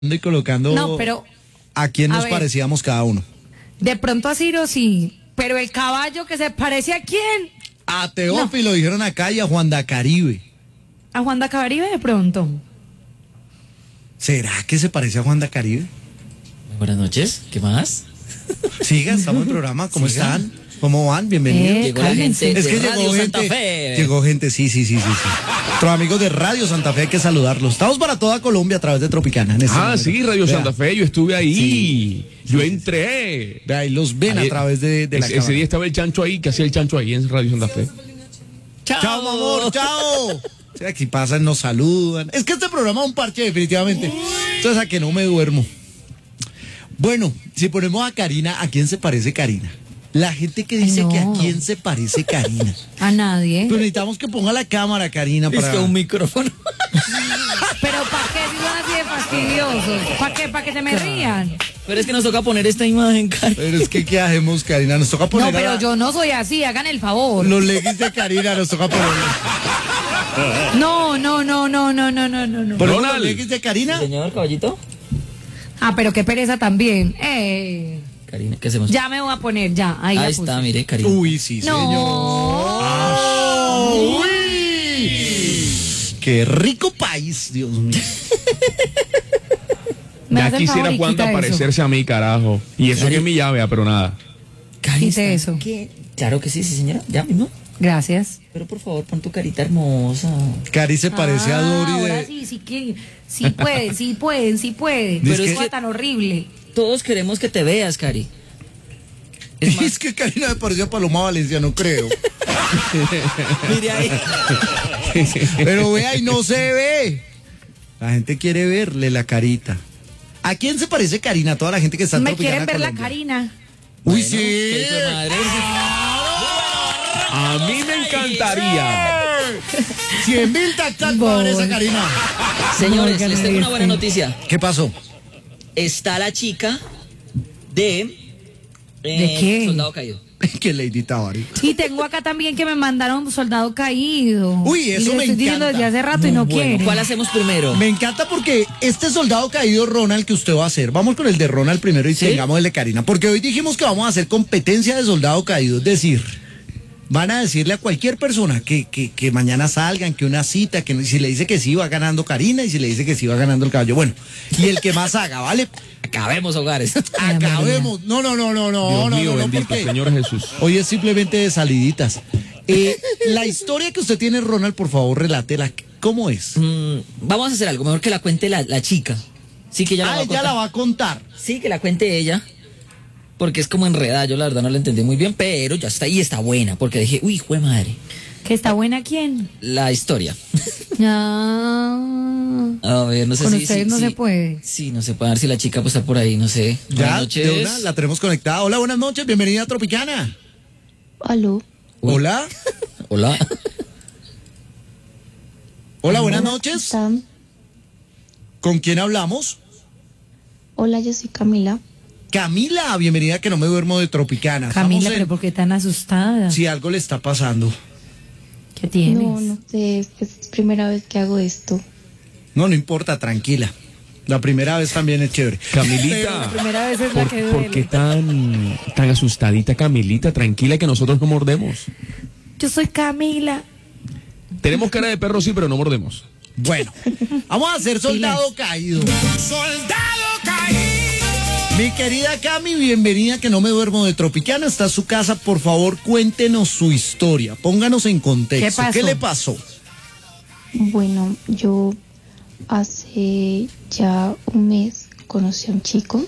y colocando No, pero a quién nos ver, parecíamos cada uno. de pronto a Ciro sí, pero el caballo que se parece a quién? A Teófilo dijeron acá y a Juan da Caribe. A Juan da Caribe de pronto. ¿Será que se parece a Juan da Caribe? Buenas noches, ¿qué más? Siga, estamos en el programa. ¿Cómo Siga. están? ¿Cómo van? Bienvenidos. Llegó la cálmense. gente Es que de Radio Santa Fe. llegó gente, sí. Nuestros amigos de Radio Santa Fe hay que saludarlos. Estamos para toda Colombia a través de Tropicana. En este momento. Sí, Radio Vea, Santa Fe, yo estuve ahí, Sí. yo entré. Vea, y los ven a Ahí- través de la ese cámara. día estaba el chancho ahí, que hacía el chancho ahí en Radio Santa Fe. Chao, mi amor, chao. O sea, aquí pasan, nos saludan. Es que este programa es un parche, definitivamente. Entonces, a que no me duermo. Bueno, si ponemos a Karina, ¿a quién se parece Karina? La gente que dice Ay, no. que a quién se parece Karina. A nadie. Pero necesitamos que ponga la cámara, Karina, Es para... que un micrófono. Pero ¿para qué si son así de fastidiosos? ¿Para qué? ¿Para que se me rían? Pero es que nos toca poner esta imagen, Cari. Pero es que, ¿qué hacemos, Karina? Nos toca poner No, pero a la- yo no soy así, hagan el favor. los leggings de Karina, nos toca poner... No. ¿Ponemos los Ronald. leggings de Karina? Señor caballito. Ah, pero qué pereza también. Karina, ¿qué hacemos? Ya me voy a poner, ya. Ahí la Ahí puse. está, mire, Karina. Uy, sí, No. señor. ¡Uy! ¡Qué rico país, Dios mío! Me Ya hace el quisiera favor y Juan quita eso. parecerse a mí, carajo. Y eso Cari- que es mi llave, pero nada. Cari, Quite ¿está eso. qué? Claro que sí, señora. Ya mismo. Gracias. Pero por favor, pon tu carita hermosa. Cari se parece a Dori Ahora de... sí que sí pueden. Pero Pero es es que- tan horrible. Todos queremos que te veas, Cari. Es más, Es que Karina me pareció a Paloma Valencia, no creo. mire ahí. Pero vea y no se ve. La gente quiere verle la carita. ¿A quién se parece Karina? Toda la gente que está en Me Tropicana quieren ver la Colombia. Karina. Uy, Bueno, sí. qué hijo de madre. A mí me encantaría. 100.000 tactas para esa Karina. Señores, Oigan, les tengo una buena este. noticia. ¿Qué pasó? Está la chica de... ¿De qué? Soldado Caído. Que Lady Tavari. Y tengo acá también que me mandaron un soldado caído. Uy, eso Y les me estoy diciendo encanta. desde hace rato y no quieren. ¿Cuál hacemos primero? Me encanta porque este soldado caído, Ronald, que usted va a hacer, vamos con el de Ronald primero y ¿Sí? tengamos el de Karina, porque hoy dijimos que vamos a hacer competencia de soldado caído, es decir, van a decirle a cualquier persona que mañana salgan, que una cita, que si le dice que sí va ganando Karina y si le dice que sí va ganando el caballo, bueno, y el que más haga, ¿vale? Acabemos hogares. Acabemos. No, Dios mío, bendito, porque Señor Jesús. hoy es simplemente de saliditas. La historia que usted tiene, Ronald, por favor, relátela. ¿Cómo es? Vamos a hacer algo, mejor que la cuente la chica. Sí, que ella la va a Ella contar. la va a contar. Sí, que la cuente ella. Porque es como enredada, yo la verdad no la entendí muy bien, pero ya está, y está buena, porque dije, uy, jue madre, ¿Que está buena quién? la historia. Ah. A ver, no sé Con si... ustedes no se puede. Sí, no se puede, a ver si la chica pues está por ahí, no sé. Ya, Buenas de noches. una, la tenemos conectada. Hola, buenas noches, bienvenida a Tropicana. Aló. Uy. Hola. Hola. Hola, buenas noches. ¿Están? ¿Con quién hablamos? Hola, yo soy Camila. Camila, bienvenida a Que No Me Duermo de Tropicana. Camila, Estamos pero ¿por qué tan asustada? Si algo le está pasando. ¿Qué tienes? No sé, pues es primera vez que hago esto. No importa, tranquila. La primera vez también es chévere. Camilita. La primera vez es la que duele. ¿Por qué tan asustadita, Camilita? Tranquila, que nosotros no mordemos. Yo soy Camila. Tenemos cara de perro, sí, pero no mordemos. Bueno, vamos a hacer soldado caído. Mi querida Cami, bienvenida a Que No Me Duermo de Tropicana. Está en su casa, por favor, cuéntenos su historia. Pónganos en contexto. ¿Qué pasó? ¿Qué le pasó? Bueno, yo hace ya un mes conocí a un chico.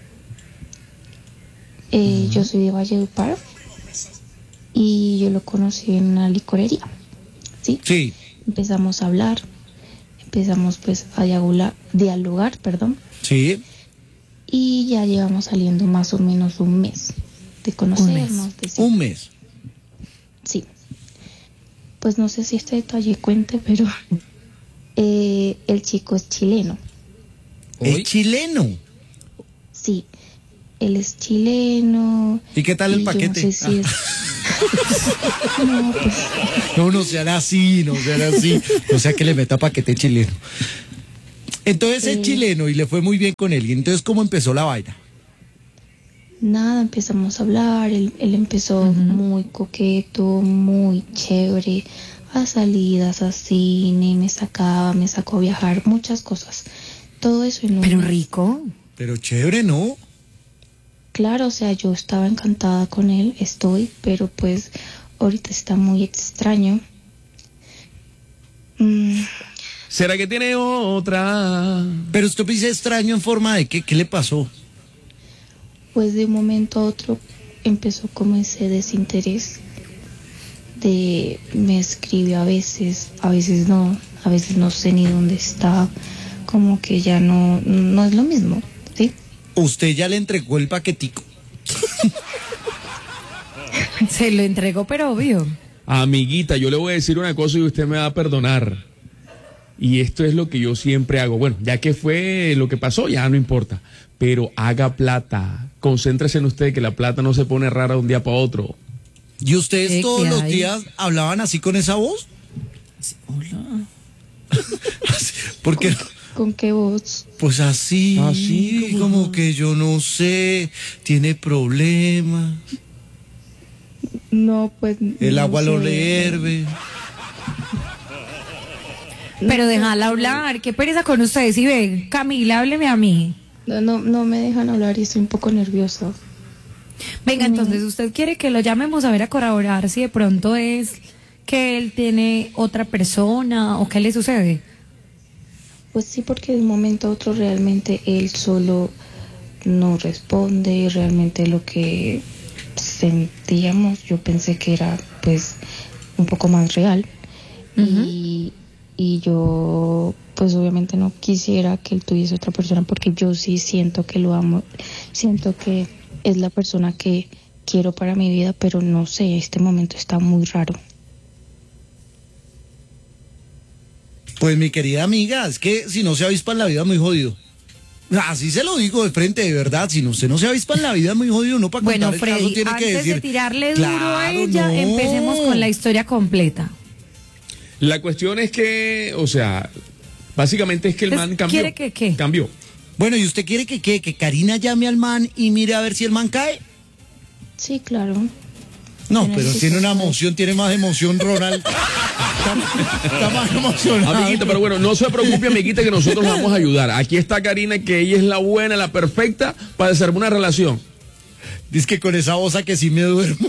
Yo soy de Valledupar y yo lo conocí en una licorería. ¿Sí? Sí. Empezamos a hablar, empezamos pues a dialogar, perdón. Sí. Y ya llevamos saliendo más o menos un mes de conocernos. de Un mes. Sí. Pues no sé si este detalle cuente, pero el chico es chileno. Es Uy. chileno. Sí. Él es chileno. ¿Y qué tal el y yo paquete? No sé si es... No, pues No sean así, no sean así. O sea que le meta paquete chileno. Entonces es chileno y le fue muy bien con él. Y entonces, ¿cómo empezó la vaina? Nada, empezamos a hablar, él empezó muy coqueto, muy chévere, a salidas, a cine, me sacó a viajar, muchas cosas. Todo eso en un Pero mes. rico. Pero chévere, ¿no? Claro, o sea, yo estaba encantada con él, pero pues ahorita está muy extraño. ¿Será que tiene otra? Pero usted me dice extraño en forma de ¿qué le pasó? Pues de un momento a otro empezó como ese desinterés de me escribe a veces no sé ni dónde está, como que ya no es lo mismo, ¿sí? Usted ya le entregó el paquetico. Se lo entregó, pero obvio. Amiguita, yo le voy a decir una cosa y usted me va a perdonar. Y esto es lo que yo siempre hago. Bueno, ya que fue lo que pasó, ya no importa. Pero haga plata. Concéntrese en usted, que la plata no se pone rara de un día para otro. ¿Y ustedes ¿Qué todos los hay? días hablaban así con esa voz? Hola. Porque, ¿Con qué voz? pues así, Así, como que yo no sé, tiene problemas, No, pues el no agua lo sé. le hierve. Pero déjala hablar. Qué pereza con ustedes. Y ven, Camila, hábleme a mí. No me dejan hablar y estoy un poco nerviosa. Venga, entonces, ¿usted quiere que lo llamemos a ver a corroborar si de pronto es que él tiene otra persona o qué le sucede? Pues sí, porque de un momento a otro realmente él solo no responde, realmente lo que sentíamos yo pensé que era pues un poco más real. Y yo pues obviamente no quisiera que él tuviese otra persona porque yo sí siento que lo amo, siento que es la persona que quiero para mi vida, pero no sé, este momento está muy raro. Pues mi querida amiga, es que si no se avispa en la vida es muy jodido. Así se lo digo de frente, de verdad. Si usted no se avispa en la vida es muy jodido. Uno para Bueno, contar el caso Freddy, tiene que antes decir. de tirarle duro a Claro, ella, no. empecemos con la historia completa. La cuestión es que, o sea, básicamente es que el Entonces, man cambió. ¿quiere que qué? Cambió. Bueno, ¿y usted quiere que Karina llame al man y mire a ver si el man cae? Sí, claro. No, Bueno, pero sí, tiene sí, una sí. emoción, tiene más emoción, Ronald. Está más emocionado. Amiguita, pero bueno, no se preocupe, amiguita, que nosotros la vamos a ayudar. Aquí está Karina, que ella es la buena, la perfecta para desarmar una relación. Dice que con esa voz a que sí me duermo.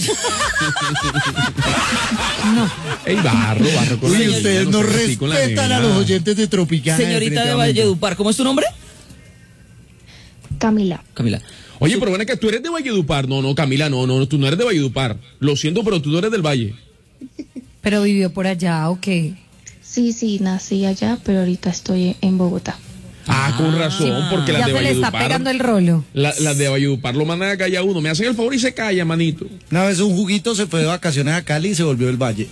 Ey, barro con la Uy, niña, ustedes no sea así con la respetan a nena. los oyentes de Tropicana. Señorita de definitivamente. Valledupar, ¿cómo es tu nombre? Camila. Camila. Oye, pero bueno, que tú eres de Valledupar. No, Camila, no, tú no eres de Valledupar. Lo siento, pero tú no eres del Valle. Pero vivió por allá, ¿o qué? Sí, nací allá, pero ahorita estoy en Bogotá. Con razón, porque las Ya de se le está Valledupar. pegando el rolo. Las de Valledupar lo mandan a callar a uno. Me hacen el favor y se calla, manito. Una vez un juguito se fue de vacaciones a Cali y se volvió del Valle.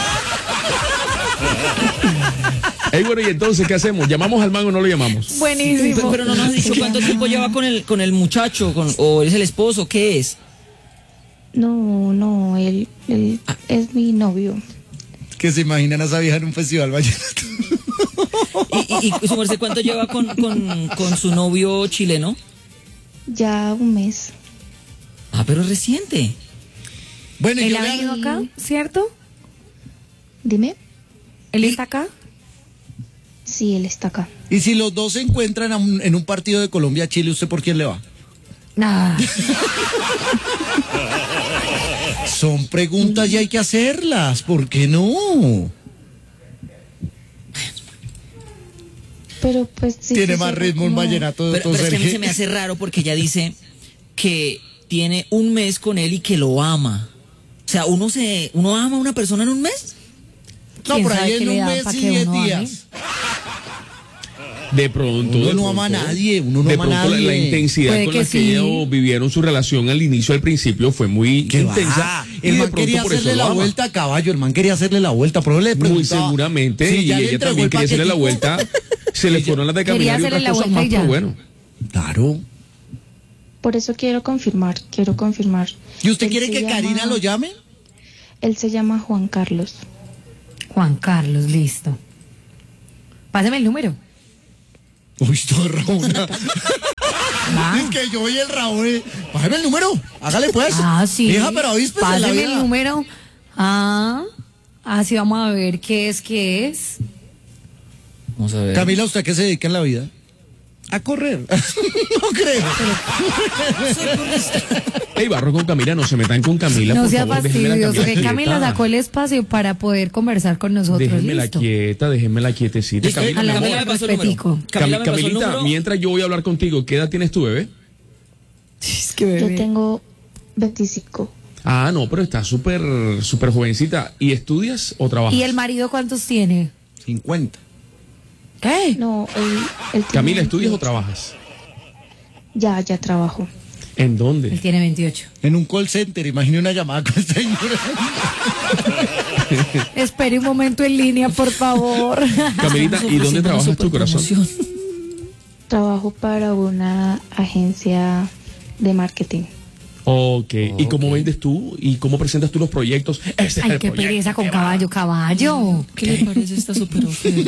Ey, bueno, y entonces, ¿qué hacemos? ¿Llamamos al man o no lo llamamos? Buenísimo. Pero no nos has dicho cuánto tiempo lleva con el muchacho, o es el esposo, ¿qué es? No, él es mi novio. Que se imaginan a esa vieja en un festival vallenato. ¿Y su merced cuánto lleva con su novio chileno? Ya un mes. Ah, pero es reciente. Bueno, ¿Él yo ha le- venido acá, cierto? Dime. ¿Él está acá? Sí, él está acá. y si los dos se encuentran en un partido de Colombia-Chile, ¿usted por quién le va? Nada. Son preguntas y hay que hacerlas. ¿Por qué no? Pero pues sí. Tiene sí, más sí, ritmo un como- vallenato de Pero es que a mí Sergio. se me hace raro porque ella dice que tiene un mes con él y que lo ama. O sea, ¿uno ama a una persona en un mes? No, ¿Quién por sabe ahí qué en le un da mes pa' y que 10 uno ame? días. De pronto. Uno de no ama a pronto. nadie, uno no de ama a pronto nadie. la intensidad Puede con que la que sí. ellos vivieron su relación al inicio, al principio, fue muy ¿Qué intensa. va? Y El de man pronto quería por eso hacerle lo la ama. vuelta a caballo, el man quería hacerle la vuelta, pero le Muy preguntaba seguramente, si y ya le ella entregó también el quería hacerle la paquetico. vuelta. Se le fueron las de Quería caminar y hacerle otras la cosas vuelta más, y ya. pero bueno. Claro. Por eso quiero confirmar. ¿Y usted Él quiere se que llama- Karina lo llame? Él se llama Juan Carlos. Juan Carlos, listo. Pásame el número. Uy, todo Raúl. Es que yo oí el Raúl. Bájame el número. Hágale pues. Sí. Hija, pero avíspese en la Páseme vida. el número. Sí, vamos a ver qué es. Vamos a ver. Camila, ¿usted a qué se dedica en la vida? A correr. No creo. Ey, barro con Camila, no se metan con Camila, No por sea favor, déjenme la fastidioso, que quieta. Camila sacó el espacio para poder conversar con nosotros. Déjenmela ¿Listo? quieta, déjenmela quietecita. Listo, Camila, Hablando mi Camila amor. me pasó el número. respetico. Camila me pasó el Camilita, número. mientras yo voy a hablar contigo, ¿qué edad tienes tu bebé? Es que Yo bebé. tengo 25. Ah, no, pero está súper jovencita. ¿Y estudias o trabajas? ¿Y el marido cuántos tiene? 50. ¿Qué? No, él tiene Camila, ¿estudias o 28. trabajas? Ya trabajo. ¿En Él dónde? tiene 28. En un call center, imagine una llamada con esta señora. Espere un momento en línea, por favor. Camilita, ¿y dónde trabajas tu corazón? Trabajo para una agencia de marketing. Ok, ¿y cómo vendes tú? ¿Y cómo presentas tú los proyectos? Ese es Ay, el qué proyecto pereza con que va. caballo. ¿Qué le parece esta super oferta?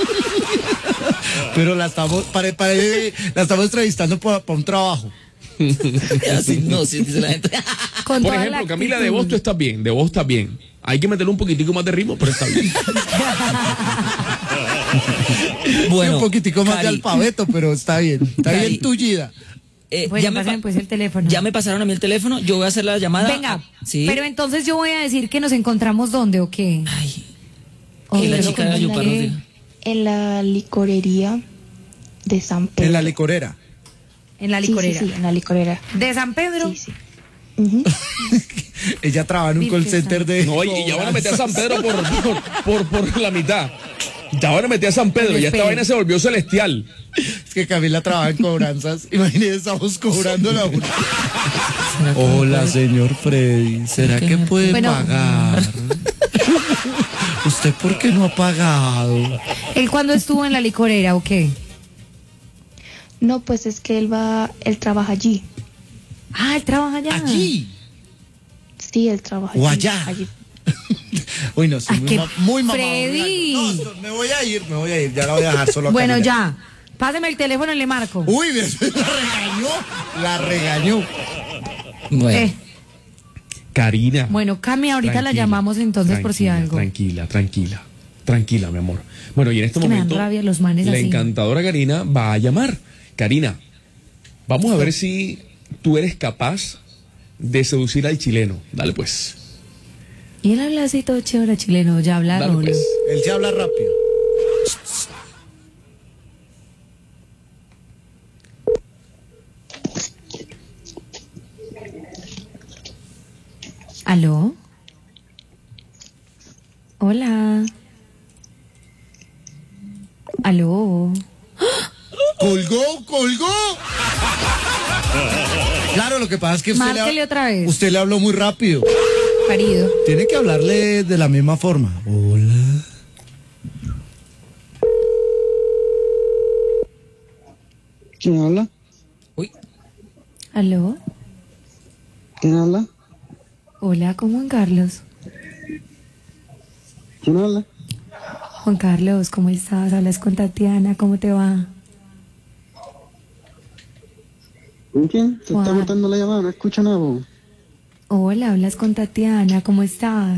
Pero la estamos, la estamos entrevistando para un trabajo. Así no, sí, dice la gente. Con Por toda ejemplo, la Camila, de actitud. vos tú estás bien, de vos estás bien. Hay que meterle un poquitico más de ritmo, pero está bien. Bueno, un poquitico más de Cari, alfabeto, pero está bien. Está Cari. bien tullida. Bueno, pásame pues el teléfono. Ya me pasaron a mí el teléfono, yo voy a hacer la llamada. Venga, Sí. pero entonces yo voy a decir que nos encontramos dónde o qué. Ay, O que la luego chica de la como Yupa nos que- diga. En la licorería de San Pedro. En la licorera. En la Sí, licorera. Sí, en la licorera. ¿De San Pedro? Sí, sí. Ujú. Ella trabaja en un call center de. No, y ya van a meter a San Pedro por la mitad. Ya van a meter a San Pedro, ya esta Espere. vaina se volvió celestial. Es que Camila trabaja en cobranzas. Imagínense, estamos cobrando la una. Hola, señor Freddy. ¿Será que puede Bueno. pagar? ¿Usted por qué no ha pagado? ¿Él cuándo estuvo en la licorera o qué? No, pues es que él trabaja allí. Ah, él trabaja allá. Allí. Sí, él trabaja O allí. allá. Allí. Uy, no, soy Ah, qué muy mamá. Freddy. No, me voy a ir. Ya la voy a dejar solo a Bueno, Camila. ya. Páseme el teléfono y le marco. Uy, la regañó. Bueno, Karina. Bueno, Cami, ahorita la Tranquila, llamamos entonces por si tranquila, algo. Tranquila, mi amor. Bueno, y en este Es que me dan momento rabia los manes la así. encantadora Karina va a llamar. Karina, vamos a ver si tú eres capaz de seducir al chileno. Dale pues. Y él habla así todo chévere chileno, ya habla Dale Rolo. pues. Él se habla rápido. ¿Aló? Hola. ¿Aló? ¡Colgó! Claro, lo que pasa es que usted Márquele otra vez. usted le habló muy rápido. Parido. Tiene que hablarle de la misma forma. Hola. ¿Quién habla? uy, ¿Aló? ¿Quién habla? Hola, ¿cómo Juan Carlos? ¿Quién habla? Juan Carlos, ¿cómo estás? Hablas con Tatiana, ¿cómo te va? ¿Con quién? Se está Juan. cortando la llamada, no escucho nada. Po. Hola, hablas con Tatiana, ¿cómo estás?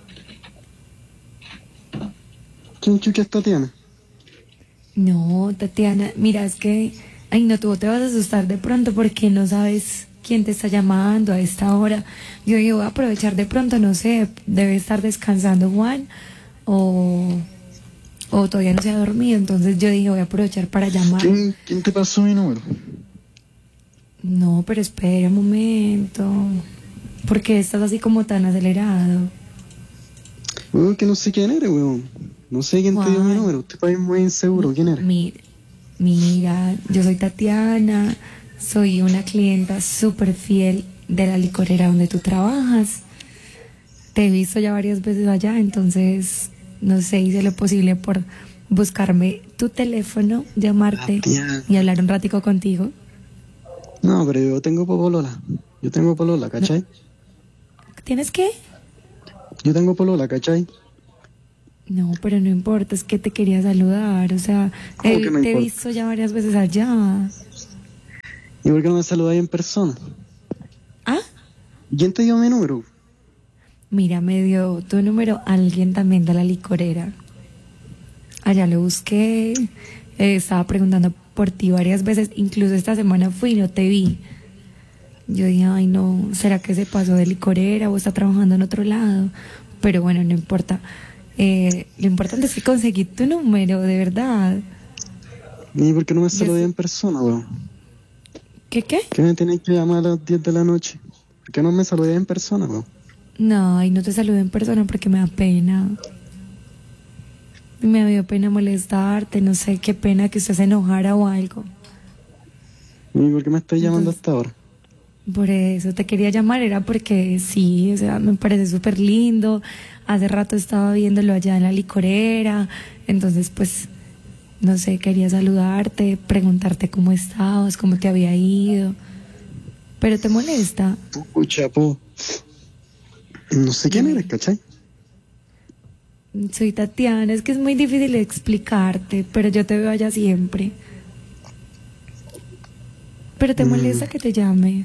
¿Quién chucha es Tatiana? No, Tatiana, mira, es que, ay, no, tú te vas a asustar de pronto porque no sabes quién te está llamando a esta hora. Yo digo, voy a aprovechar de pronto, no sé, debe estar descansando Juan o todavía no se ha dormido, entonces yo dije, voy a aprovechar para llamar. ¿Quién te pasó mi número? No, pero espera un momento. ¿Por qué estás así como tan acelerado? Weón, que no sé quién eres, weón. No sé quién te dio mi Juan. número. Usted parece muy inseguro. ¿Quién eres? Mira, yo soy Tatiana, soy una clienta súper fiel de la licorera donde tú trabajas. Te he visto ya varias veces allá, entonces, no sé, hice lo posible por buscarme tu teléfono, llamarte Tatiana. y hablar un ratico contigo. No, pero yo tengo polola. Yo tengo polola, ¿cachai? ¿Tienes qué? Yo tengo polola, ¿cachai? No, pero no importa, es que te quería saludar, o sea, ¿Cómo que no te he importa? visto ya varias veces allá. ¿Y por qué no me saludáis en persona? ¿Ah? ¿Quién te dio mi número? Mira, me dio tu número alguien también de la licorera. Allá lo busqué, estaba preguntando por ti varias veces, incluso esta semana fui y no te vi. Yo dije, ay no, ¿será que se pasó de licorera o está trabajando en otro lado? Pero bueno, no importa. Lo importante es que conseguí tu número, de verdad. ¿Y por qué no me Yo saludáis sé- en persona, weón? ¿Qué? ¿Qué me tenéis que llamar a las 10 de la noche? ¿Por qué no me saludáis en persona, weón? No, y no te saludo en persona porque me da pena. Me dio pena molestarte, no sé, qué pena que usted se enojara o algo. ¿Y por qué me estáis llamando Entonces- hasta ahora? Por eso te quería llamar, era porque sí, o sea, me parece súper lindo. Hace rato estaba viéndolo allá en la licorera, entonces pues, no sé, quería saludarte, preguntarte cómo estabas, cómo te había ido. Pero te molesta. Pucha, po. No sé quién eres, ¿cachai? Soy Tatiana, es que es muy difícil explicarte, pero yo te veo allá siempre. Pero te molesta que te llame.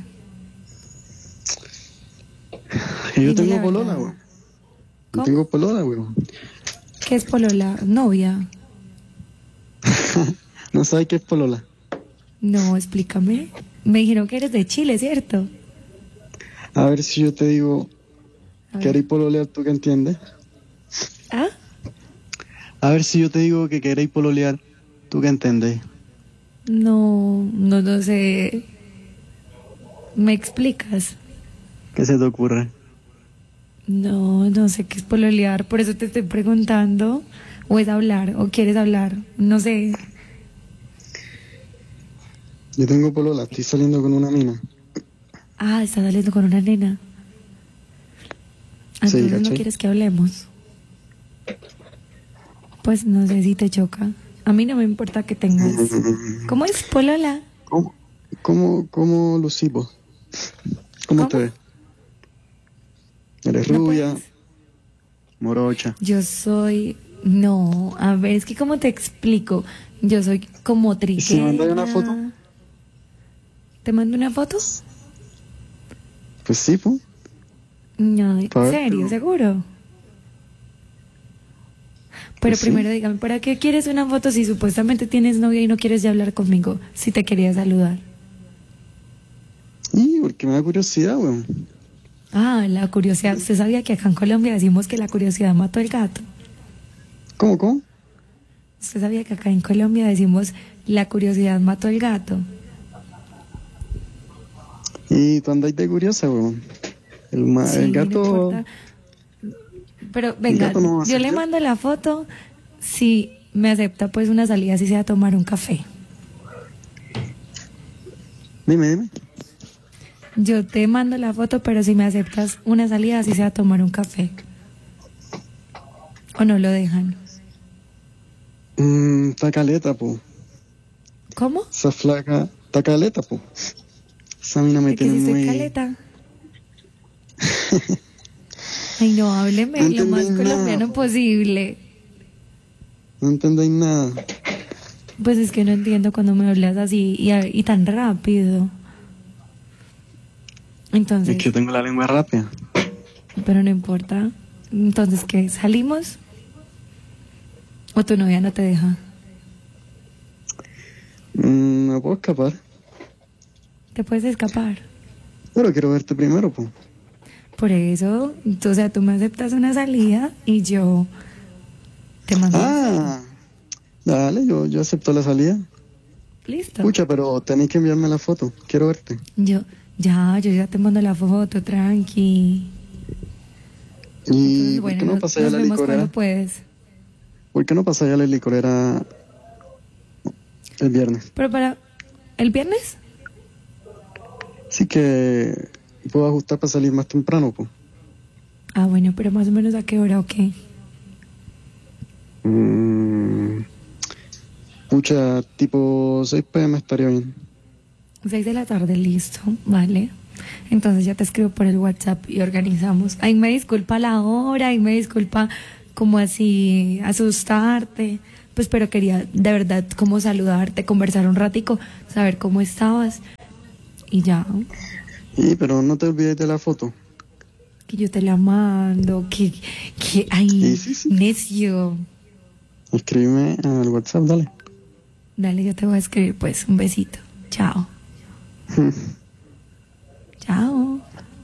Yo Dime tengo la polola, verdad. weón. Yo ¿Cómo? tengo polola, weón. ¿Qué es polola? ¿Novia? ¿No sabes qué es polola? No, explícame. Me dijeron que eres de Chile, ¿cierto? A ver si yo te digo A que ver. queréis pololear, ¿tú qué entiendes? ¿Ah? A ver si yo te digo que queréis pololear, ¿tú qué entendéis? No sé. ¿Me explicas? ¿Qué se te ocurre? No sé qué es pololear, por eso te estoy preguntando. ¿O es hablar? ¿O quieres hablar? No sé. Yo tengo polola, estoy saliendo con una mina. Ah, estás saliendo con una nena. Sí, Entonces no ¿cachai? quieres que hablemos. Pues no sé si te choca. A mí no me importa que tengas. ¿Cómo es polola? ¿Cómo lucí, po? ¿Cómo te ¿Cómo? ves? ¿Eres ¿No rubia? puedes? Morocha. Yo soy... No, a ver, es que ¿cómo te explico? Yo soy como ¿Y si me mandas una trigueña. foto? ¿Te mando una foto? Pues sí, po. No, ¿en Pa' ver, serio? pero- ¿Seguro? Pero Pues sí. primero dígame, ¿para qué quieres una foto si supuestamente tienes novia y no quieres ya hablar conmigo? Si te quería saludar. Y porque me da curiosidad, weón. Ah, la curiosidad. ¿Usted sabía que acá en Colombia decimos que la curiosidad mató al gato? ¿Cómo? ¿Usted sabía que acá en Colombia decimos la curiosidad mató al gato? Y tú andáis de curiosa, weón. Sí, El no gato... importa. Pero venga, gato no va a yo ser le yo. mando la foto si me acepta pues una salida, así sea a tomar un café. Dime. Yo te mando la foto, pero si me aceptas una salida, así sea a tomar un café. ¿O no lo dejan? Está caleta, po. ¿Cómo? Esa flaca... Está caleta, po. Esa mina me ¿De que tiene si estoy muy... caleta? Ay, no, hábleme No lo más entendí nada. colombiano posible. No entendéis nada. Pues es que no entiendo cuando me hablas así y tan rápido. Entonces, Es que yo tengo la lengua rápida. pero no importa. Entonces, ¿qué? ¿Salimos? ¿O tu novia no te deja? Me puedo escapar. ¿Te puedes escapar? Pero quiero verte primero, po. Por eso, o sea, tú me aceptas una salida y yo te mando. Ah, dale, yo acepto la salida. Listo. Pucha, pero tenéis que enviarme la foto. Quiero verte. Yo ya te mando la foto, ¿Y tranqui. Entonces, por qué no pasáis a nos la vemos licorera? cuando puedes. ¿Por qué no pasáis a la licorera el viernes? Pero para el viernes, Sí que puedo ajustar para salir más temprano, po. bueno, pero más o menos a qué hora o qué. Pucha, tipo 6 p.m. estaría bien. 6 de la tarde, listo, vale. Entonces ya te escribo por el WhatsApp y organizamos. Ahí me disculpa la hora, ahí me disculpa como así asustarte, pues pero quería de verdad como saludarte, conversar un ratico, saber cómo estabas y ya, Pero no te olvides de la foto. que yo te la mando, ay, Sí. necio. Escríbeme al WhatsApp, dale. Dale, yo te voy a escribir pues, un besito, chao. Chao.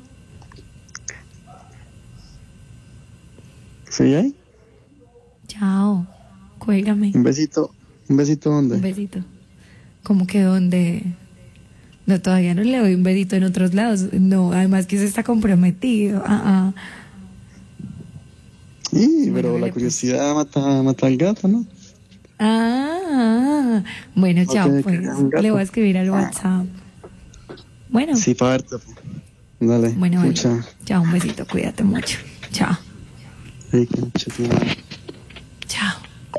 ¿Sí ahí? Chao. Cuélgame. Un besito ¿dónde? Un besito. ¿Cómo que dónde? No, todavía no le doy un besito en otros lados. No, además que se está comprometido. Pero Bueno, la dale, curiosidad mata al gato, ¿no? Bueno, chao, Ok, pues. un gato. Le voy a escribir al WhatsApp. Bueno. Sí, para verte. Dale. Bueno, vale. Pucha. Chao, un besito. Cuídate mucho. Chao. Ay, concha tu madre. Chao.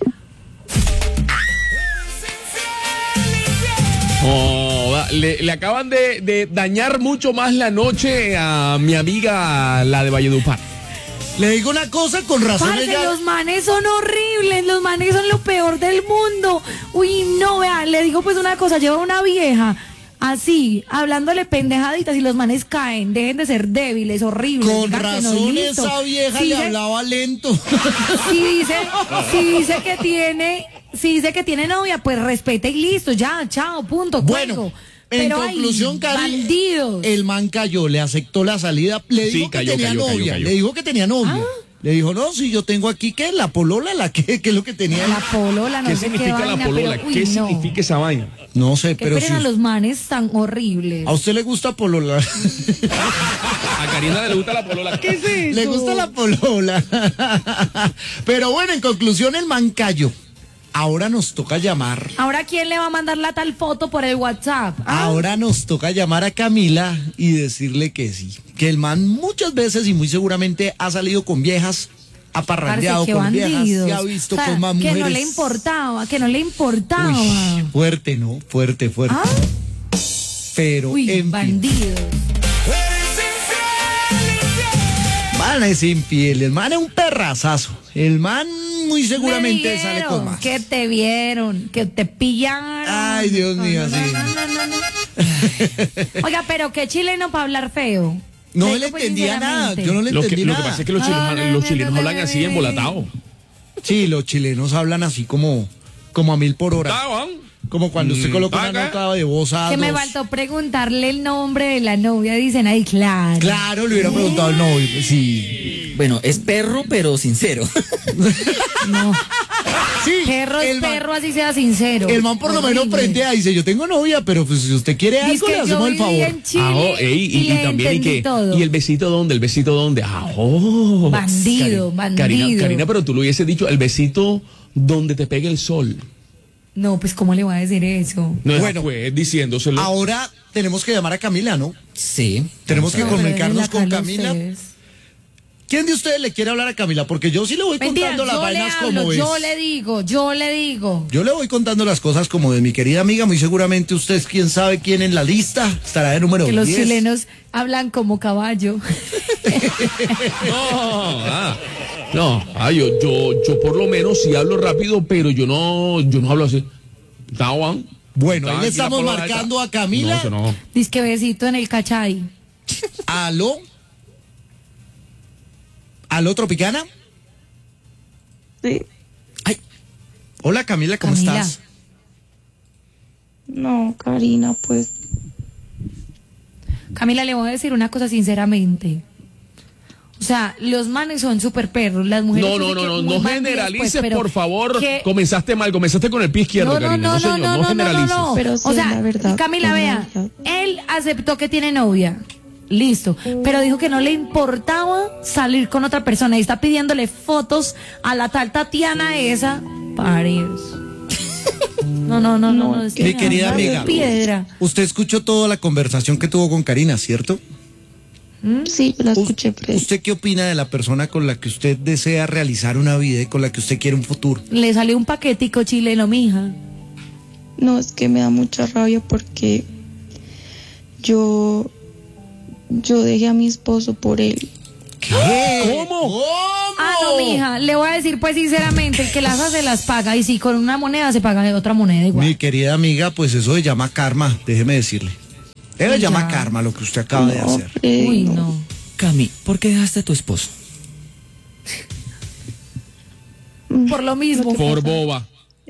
Le acaban de dañar mucho más la noche a mi amiga, la de Valledupar. Le digo una cosa, con razón Parce, ella... los manes son horribles, los manes son lo peor del mundo. Uy, no, vea, le digo pues una cosa, lleva una vieja así, hablándole pendejaditas y los manes caen, dejen de ser débiles, horribles. Con digan que no, razón listo. esa vieja Si le dice- hablaba lento. si dice que tiene novia, pues respete y listo, ya, chao, punto, Bueno, cuelgo. en Pero conclusión, ay, Cari, bandidos. el man cayó, le aceptó la salida, le Sí, dijo que cayó, tenía cayó, novia, cayó. le dijo que tenía novia. Le dijo, no, si yo tengo aquí, ¿qué? La polola, ¿qué es lo que tenía? La polola, no ¿Qué sé qué significa la vaina, polola? pero, uy, ¿Qué no. significa esa vaina? No sé, Que pero si esperen a los manes tan horribles. a usted le gusta polola. A Karina le gusta la polola. ¿Qué es eso? Le gusta la polola. Pero bueno, en conclusión, el man cayó. Ahora nos toca llamar. Ahora, ¿quién le va a mandar la tal foto por el WhatsApp? Ahora nos toca llamar a Camila y decirle que sí. Que el man muchas veces y muy seguramente ha salido con viejas, ha parrandeado Parce, qué con viejas, bandidos. se ha visto O sea, con más que mujeres. no le importaba, que no le importaba. Uy, fuerte, ¿no? Fuerte. Ah, Pero, uy, en fin, bandidos. man es infiel. El man es un perrazazo. El man muy seguramente Me sale vieron, con más. que te vieron, que te pillaron. Ay, Dios mío, sí. Oiga, pero qué chileno para hablar feo. No Le le digo, pues, entendía nada. sinceramente. Yo no le Lo que entendí nada. pasa es que los chilenos hablan así embolatados. Sí, los chilenos hablan así como a 1000 por hora. Como cuando usted coloca una nota de voz a Que me dos. faltó preguntarle el nombre de la novia. Dicen, ay, claro. Claro, le hubiera preguntado al novio. Sí. Bueno, es perro, pero sincero. No. Sí, Perro es el man- perro, así sea sincero. El man por lo menos Horrible. prende ahí, dice, yo tengo novia, pero pues si usted quiere algo, Dice le que hacemos yo el viví favor. en Chile y le también, ¿y entendí qué? todo. ¿Y el besito dónde? ¿El besito dónde? Bandido, bandido. Karina, pero tú lo hubiese dicho, el besito donde te pegue el sol. No, pues ¿cómo le voy a decir eso? No, Bueno. pues diciéndoselo. Ahora tenemos que llamar a Camila, ¿no? Sí. Tenemos que No, pero comunicarnos déjenla con acá Camila. ustedes. ¿Quién de ustedes le quiere hablar a Camila? Porque yo sí le voy Mentira, contando las yo le vainas hablo, como es. yo le digo. Yo le voy contando las cosas como de mi querida amiga. Muy seguramente usted, quién sabe quién en la lista, estará de número Que los 10. chilenos hablan como caballo. Yo por lo menos sí hablo rápido, pero yo no hablo así. ¿Tawan? Bueno, ahí le estamos marcando a Camila. No, eso no. Dice que besito en el cachay. ¿Aló? ¿Aló, Tropicana? Sí. Hola, Camila, ¿cómo Camila. estás? No, Karina, pues Camila, le voy a decir una cosa sinceramente. O sea, los manes son súper perros, las mujeres No, yo sé que muy bandidas, generalices, pues, pero por favor. que- Comenzaste mal, comenzaste con el pie izquierdo, Karina. No, señor, no generalices. Pero sí O es sea, la verdad, Camila, la vea, verdad. él aceptó que tiene novia. Listo, pero dijo que no le importaba salir con otra persona y está pidiéndole fotos a la tal Tatiana esa. Parios. No, es que Mi me querida da amiga, piedra. usted escuchó toda la conversación que tuvo con Karina, ¿cierto? Sí, la escuché, pero ¿Usted qué opina de la persona con la que usted desea realizar una vida y con la que usted quiere un futuro? Le salió un paquetico chileno, mija. no, es que me da mucha rabia porque yo dejé a mi esposo por él ¿Qué? ¿Cómo? Ah, no, mija, le voy a decir pues sinceramente, el que las hace las paga y si con una moneda se paga de otra moneda igual. Mi querida amiga, pues eso se llama karma, déjeme decirle. Eso se llama karma lo que usted acaba de hacer. Uy, no. Cami, ¿por qué dejaste a tu esposo? Por lo mismo. Por boba.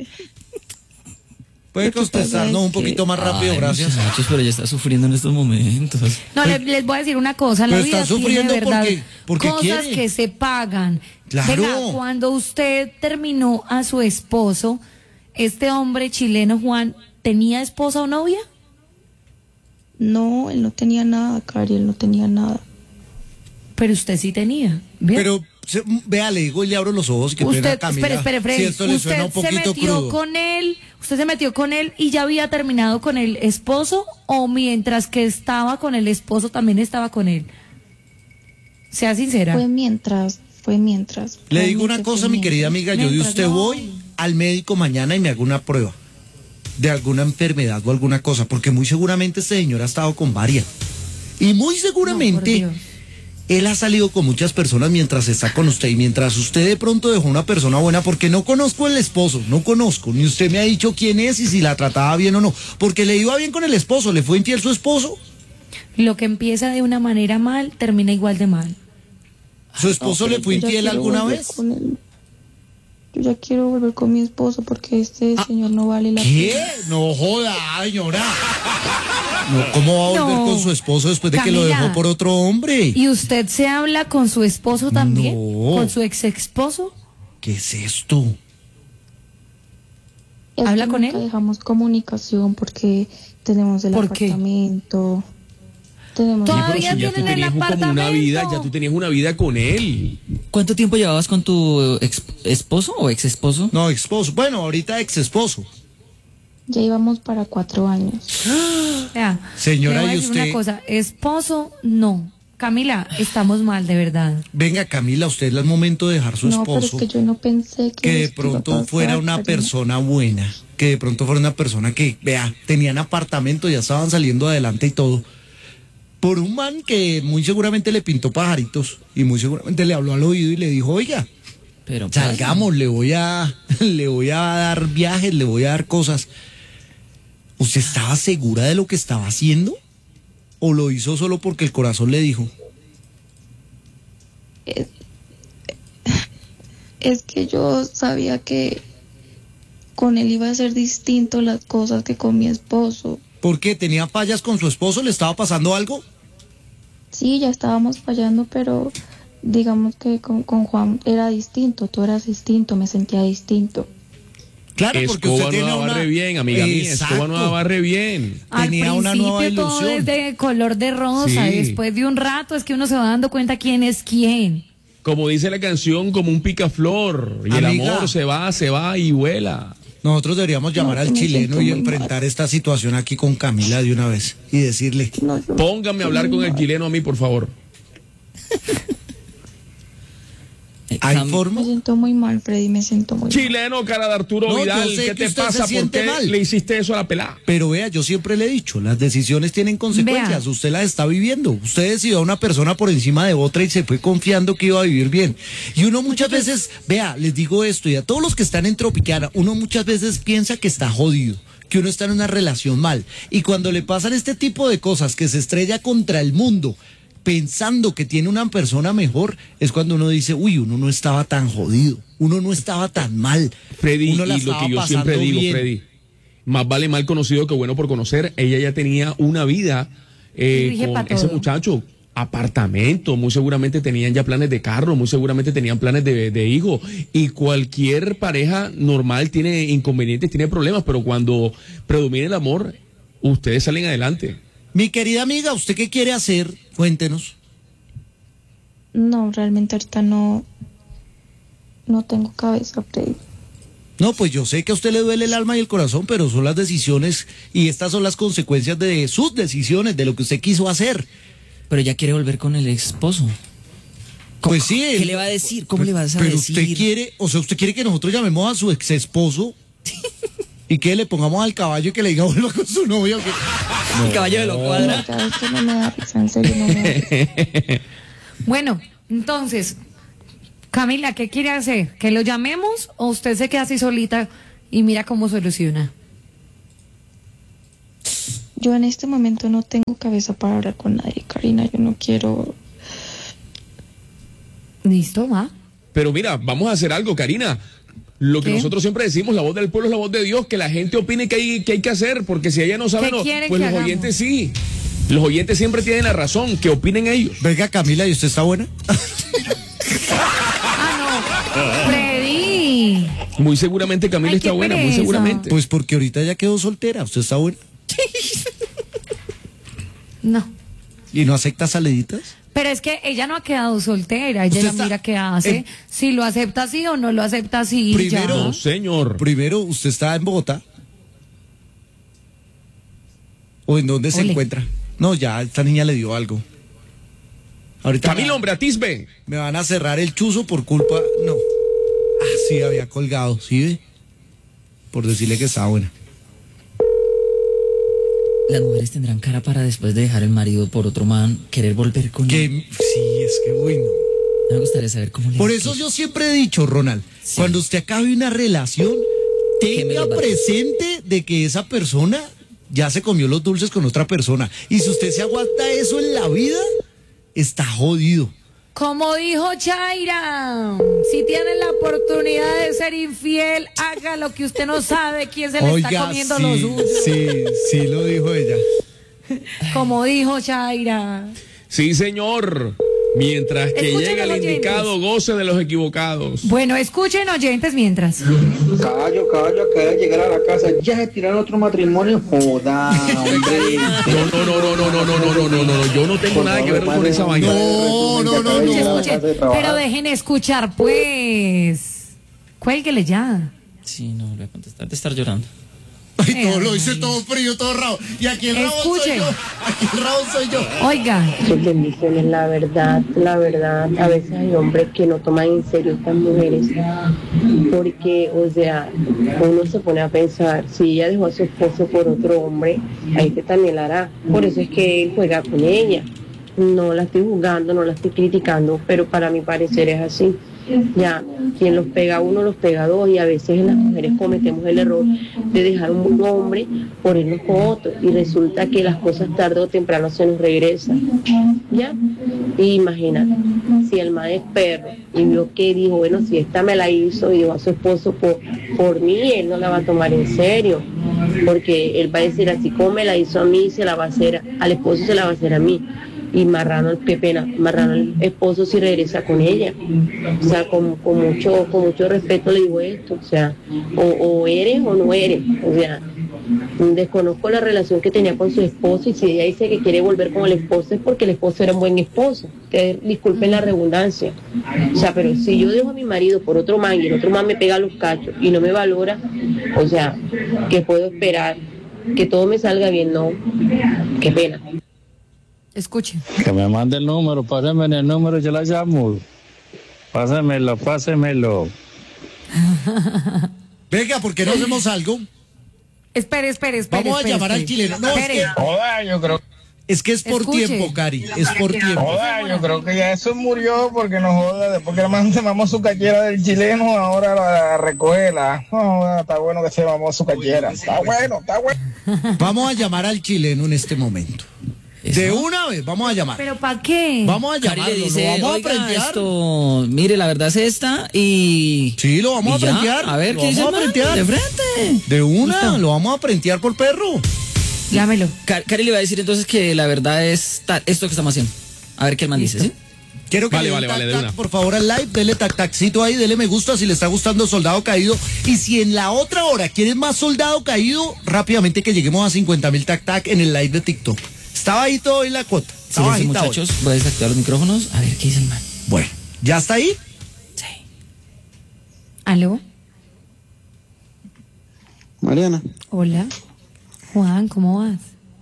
Puede contestarnos un poquito más rápido, Ay, gracias. muchachos, pero ella está sufriendo en estos momentos. No, les voy a decir una cosa, la Pero vida está tiene sufriendo verdad porque cosas quiere. que se pagan. Claro. Venga, cuando usted terminó a su esposo, este hombre chileno Juan, ¿tenía esposa o novia? No, él no tenía nada, Cari, él no tenía nada. Pero usted sí tenía. ¿Bien? Pero vea, le digo y le abro los ojos y que pena, Usted, Camila. espere, Si esto le suena un usted se poquito metió crudo. con él, usted se metió con él y ya había terminado con el esposo o mientras que estaba con el esposo también estaba con él. Sea sincera. Fue mientras. Le digo una Realmente cosa, fue mi querida amiga, yo de Mientras usted no. voy al médico mañana y me hago una prueba de alguna enfermedad o alguna cosa, porque muy seguramente este señor ha estado con varias. Y muy No, por seguramente Dios. él ha salido con muchas personas mientras está con usted y mientras usted de pronto dejó una persona buena, porque no conozco el esposo, no conozco, ni usted me ha dicho quién es y si la trataba bien o no, porque le iba bien con el esposo, le fue infiel su esposo, Lo que empieza de una manera mal, termina igual de mal. su esposo le fue Yo ya infiel quiero alguna volver vez. con él. Yo ya quiero volver con mi esposo porque este señor no vale la ¿Qué? pena. No joda, señora. No, ¿cómo va a volver No. con su esposo después de que lo Camila. dejó por otro hombre? ¿Y usted se habla con su esposo también? No. ¿Con su ex esposo? ¿Qué es esto? Es ¿Habla que con nunca él? dejamos comunicación porque tenemos el ¿Por qué? apartamento. Tenemos Todo- Pero Todavía si ya tú tienen el tenías como una apartamento. vida, ya tú tenías una vida con él. ¿Cuánto tiempo llevabas con tu esposo o ex esposo? No, esposo. Bueno, ahorita ex esposo. Ya íbamos para 4 años. Vea, Señora, le voy a ¿y decir usted? una cosa, esposo, no. Camila, estamos mal, de verdad. Venga, Camila, usted es el momento de dejar su No, pero es esposo. que yo no pensé que Que de esto iba a pronto pasar, fuera una Karina. persona buena. Que de pronto fuera una persona que, vea, tenían apartamento, ya estaban saliendo adelante y todo. Por un man que muy seguramente le pintó pajaritos y muy seguramente le habló al oído y le dijo, oiga, Pero salgamos, le voy a dar viajes, le voy a dar cosas. ¿Usted estaba segura de lo que estaba haciendo? ¿O lo hizo solo porque el corazón le dijo? Es que yo sabía que con él iba a ser distinto las cosas que con mi esposo. ¿Por qué? ¿Tenía fallas con su esposo? ¿Le estaba pasando algo? Sí, ya estábamos fallando, pero digamos que con Juan era distinto, tú eras distinto, me sentía distinto. Claro, porque usted Escoba tiene no una... barre bien, amiga mía. Escoba no Exacto. barre bien. Tenía Al una principio nueva todo ilusión. es de color de rosa, Sí. después de un rato es que uno se va dando cuenta quién es quién. Como dice la canción, como un picaflor. Y el Amiga. amor se va y vuela. Nosotros deberíamos llamar al me chileno siento y muy enfrentar esta situación aquí con Camila de una vez y decirle, No, yo- Póngame a hablar con el chileno a mí, por favor. ¿hay Cam- forma? me siento muy mal, Freddy, me siento muy mal. Chileno, cara de Arturo No, yo Vidal, sé ¿qué que te usted se pasa? ¿Por siente qué mal. le hiciste eso a la pelada? Pero vea, yo siempre le he dicho, las decisiones tienen consecuencias, Vea. usted las está viviendo, usted decidió a una persona por encima de otra y se fue confiando que iba a vivir bien. Y uno muchas veces, vea, les digo esto y a todos los que están en Tropicana, uno muchas veces piensa que está jodido, que uno está en una relación mal. Y cuando le pasan este tipo de cosas, que se estrella contra el mundo, pensando que tiene una persona mejor, es cuando uno dice, uy, uno no estaba tan jodido, uno no estaba tan mal. Freddy, uno la y lo estaba que yo siempre pasando digo, bien. Freddy, más vale mal conocido que bueno por conocer. Ella ya tenía una vida Rige con pa' ese todo. muchacho. Apartamento, muy seguramente tenían ya planes de carro, muy seguramente tenían planes de hijo. Y cualquier pareja normal tiene inconvenientes, tiene problemas, pero cuando predomina el amor, ustedes salen adelante. Mi querida amiga, ¿usted qué quiere hacer? Cuéntenos. No, realmente ahorita no tengo cabeza, Freddy. No, pues yo sé que a usted le duele el alma y el corazón, pero son las decisiones y estas son las consecuencias de sus decisiones, de lo que usted quiso hacer. Pero ella quiere volver con el esposo. ¿Cómo- Pues sí. ¿Qué le va a decir? ¿Cómo le vas a pero decir? usted quiere, o sea, usted quiere que nosotros llamemos a su ex esposo y que le pongamos al caballo y que le diga vuelva con su novia. ¿O qué? El caballo de lo No, cuadra. ya esto no me da risa, en serio no me da risa. Bueno, Entonces, Camila, ¿qué quiere hacer? ¿Que lo llamemos o usted se queda así solita y mira cómo soluciona? Yo en este momento no tengo cabeza para hablar con nadie, Karina. Yo no quiero. ¿Listo, va? Pero mira, vamos a hacer algo, Karina. Lo que ¿Qué? nosotros siempre decimos, la voz del pueblo es la voz de Dios, que la gente opine que hay que hacer, porque si ella no sabe, ¿Qué quieren pues que los hagamos? oyentes sí. Los oyentes siempre tienen la razón, que opinen ellos. Venga, Camila, ¿y usted está buena? Ah, no. Freddy. Muy seguramente Camila Ay, está qué buena, muy pereza. seguramente. Pues porque ahorita ya quedó soltera. ¿Usted está buena? No. ¿Y no acepta saliditas? Pero es que ella no ha quedado soltera, ella Usted ya está- mira qué hace, si lo acepta así o no lo acepta así. Primero- ya. No, señor. Primero, ¿usted está en Bogotá? ¿O en dónde se Ole. encuentra? No, ya, esta niña le dio algo. Ahorita Camila, hombre, atisbe. me van a cerrar el chuzo por culpa... No. Ah, sí, había colgado, ¿sí ve? Por decirle que estaba buena. Las mujeres tendrán cara para después de dejar el marido por otro man, querer volver con Que, él. sí, es que, uy, no. Me gustaría saber cómo le Por va, eso que- yo siempre he dicho, Ronald, Sí. cuando usted acabe una relación, Queme tenga los vatos. presente de que esa persona ya se comió los dulces con otra persona. Y si usted se aguanta eso en la vida, está jodido. Como dijo Chaira, si tienen la oportunidad de ser infiel, haga lo que usted no sabe quién se le está comiendo los dulces. sí lo dijo ella. Como dijo Chaira. Sí, señor. Mientras que Escuchen llega el los oyentes. indicado, goce de los equivocados. Bueno, escuchen oyentes mientras. Caballo, acaba de llegar a la casa. Ya se tiraron otro matrimonio. Joda, hombre. No. Yo no tengo nada que ver con esa vaina. No. Escuchen, pero dejen escuchar, pues. Cuélguele ya. Sí, no voy a contestar de estar llorando. Ay, todo lo hice todo frío, todo rabo. Y aquí el rabo soy Escuchen. yo. Aquí el rabo soy yo. Oiga, Sus bendiciones, la verdad, a veces hay hombres que no toman en serio a estas mujeres, porque, o sea, uno se pone a pensar, si ella dejó a su esposo por otro hombre, a este también la hará, por eso es que él juega con ella. No la estoy juzgando, no la estoy criticando, pero para mi parecer es así. Ya, quien los pega a uno, los pega a dos, y a veces las mujeres cometemos el error de dejar un hombre por irnos con otro, y resulta que las cosas tarde o temprano se nos regresan. Ya, y imagínate, si el man es perro y vio que dijo, bueno, si esta me la hizo y dejó a su esposo por mí, él no la va a tomar en serio, porque él va a decir, así como me la hizo a mí, se la va a hacer al esposo, se la va a hacer a mí. Y marrano, qué pena, marrano el esposo si regresa con ella. O sea, con mucho respeto le digo esto, o sea, o eres o no eres. O sea, desconozco la relación que tenía con su esposo, y si ella dice que quiere volver con el esposo es porque el esposo era un buen esposo. Que disculpen la redundancia. O sea, pero si yo dejo a mi marido por otro man y el otro man me pega los cachos y no me valora, o sea, ¿qué puedo esperar? Que todo me salga bien, no. Qué pena. escuchen. Que me mande el número, pásenme el número, yo la llamo. Pásenmelo. Venga, ¿por qué no hacemos algo? Espere. Vamos a llamar al chileno. No, es que, Joda, yo creo. es que es por Escuche. tiempo, Cari. Es por tiempo. Joda, yo creo que ya eso murió porque no joda. Después que le mamamos su cachera del chileno, ahora la recogela. No joda, está bueno que se mamó su cachera. Está bueno. Vamos a llamar al chileno en este momento. ¿Eso? De una vez, vamos a llamar. ¿Pero para qué? Vamos a Cari llamarlo, le dice, lo vamos a oiga, prentear. esto, mire, la verdad es esta y... Sí, lo vamos y a ya, prentear. A ver, Lo ¿qué dice el vamos a man? prentear. De frente. De una, Listo. lo vamos a prentear por perro. Llámelo. Cari le va a decir entonces que la verdad es esto que estamos haciendo. A ver qué el man dice, ¿sí? Quiero que Vale, le vale, den vale, tac, de tac, una. por favor al live, dele tac tacito ahí, dele me gusta si le está gustando Soldado Caído. Y si en la otra hora quieren más Soldado Caído, rápidamente que lleguemos a 50,000 tac tac en el live de TikTok. Estaba ahí todo en la cuota. Estaba Silencio, agitado. muchachos, voy a desactivar los micrófonos. A ver qué dice el man. Bueno, ¿ya está ahí? Sí. ¿Aló? Mariana, Hola. Juan, ¿cómo vas?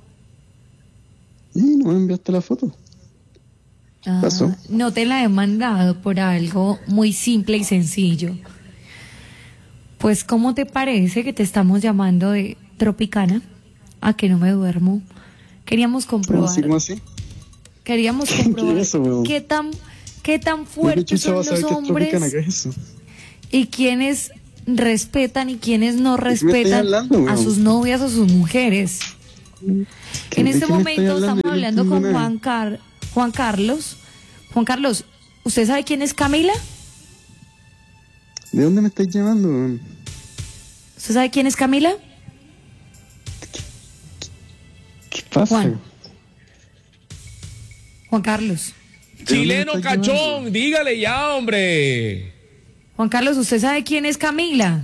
no me enviaste la foto. Pasó. No te la he mandado por algo muy simple y sencillo. Pues, ¿cómo te parece que te estamos llamando de Tropicana? A que no me duermo. Queríamos ¿Cómo comprobar. así, cómo así? Queríamos ¿Qué comprobar es eso, weón? qué tan qué tan fuertes son los hombres y quiénes respetan y quiénes no respetan a sus novias o sus mujeres. En este momento estamos hablando con Juan Carlos. Juan Carlos, ¿usted sabe quién es Camila? ¿De dónde me estáis llamando? ¿Usted sabe quién es Camila? ¿Qué pasa? Juan Carlos. Chileno cachón, dígale ya, hombre. Juan Carlos, ¿usted sabe quién es Camila?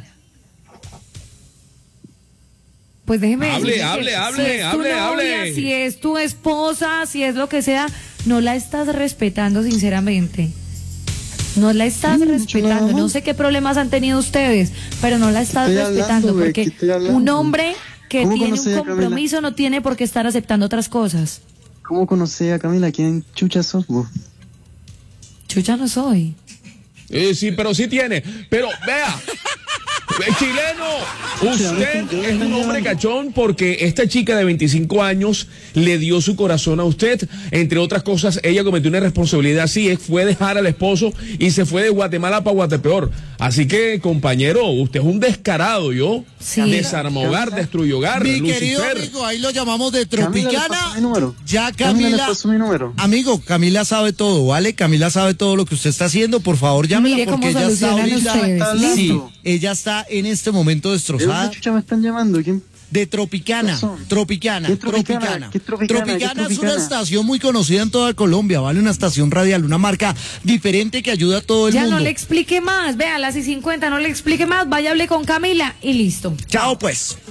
Pues déjeme hable, decirle hable. Si es tu esposa, si es lo que sea, no la estás respetando sinceramente. No la estás respetando. No sé qué problemas han tenido ustedes, pero no la estás respetando porque un hombre que tiene un compromiso no tiene por qué estar aceptando otras cosas. ¿Cómo conocí a Camila? ¿Quién chucha sos vos? Chucha no soy. Sí, pero sí tiene. Pero vea, chileno, usted es un hombre cachón porque esta chica de 25 años le dio su corazón a usted. Entre otras cosas, ella cometió una irresponsabilidad así, fue dejar al esposo y se fue de Guatemala para Guatepeor. Así que, compañero, usted es un descarado, ¿yo? Sí. Desarma hogar, destruye hogar, mi Lucifer. querido amigo, ahí lo llamamos de Tropicana. Ya Camila pasó mi número. Amigo, Camila sabe todo, ¿vale? Camila sabe todo lo que usted está haciendo. Por favor, llámela. Mire porque cómo ella está ahorita. Sí, ella está en este momento destrozada. ¿De dónde chucha me están llamando? ¿Quién? De Tropicana. Tropicana. Tropicana es una estación muy conocida en toda Colombia, ¿vale? Una estación radial, una marca diferente que ayuda a todo el mundo. Ya no le explique más, vea, las y 50, no le explique más, vaya, hable con Camila y listo. Chao, pues.